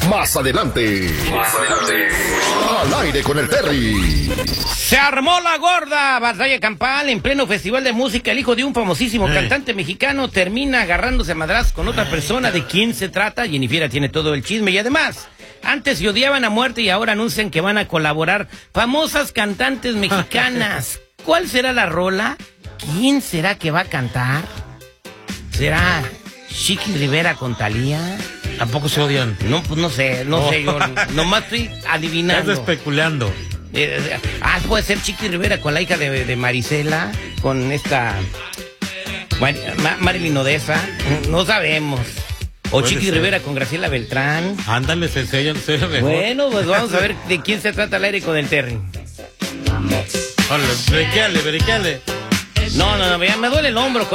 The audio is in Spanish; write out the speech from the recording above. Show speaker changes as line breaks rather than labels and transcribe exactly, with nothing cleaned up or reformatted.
Más adelante. Más adelante. Al aire con el Terry.
Se armó la gorda batalla campal en pleno festival de música. El hijo de un famosísimo
Eh.
cantante mexicano termina agarrándose a madrazos con otra persona. ¿De quién se trata? Jennifer tiene todo el chisme y además, antes se odiaban a muerte y ahora anuncian que van a colaborar famosas cantantes mexicanas. ¿Cuál será la rola? ¿Quién será que va a cantar? ¿Será Chiqui Rivera con Thalía?
¿Tampoco se odian?
No, pues no sé, no
Oh.
sé, yo nomás estoy adivinando.
Estás especulando.
Eh, eh, ah, puede ser Chiqui Rivera con la hija de, de Marisela, con esta Mar, Ma, Marilyn Odessa, no sabemos. O
Puede
Chiqui
ser.
Rivera con Graciela Beltrán.
Ándale, se se oye se oye mejor.
Bueno, pues vamos a ver de quién se trata al aire con el Terry.
Órale, briqueale, briqueale.
No, no, no, ya me duele el hombro con